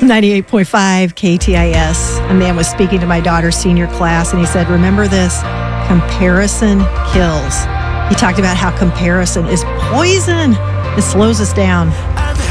98.5 KTIS. A man was speaking to my daughter's senior class, and he said, remember this, comparison kills. He talked about how comparison is poison. It slows us down.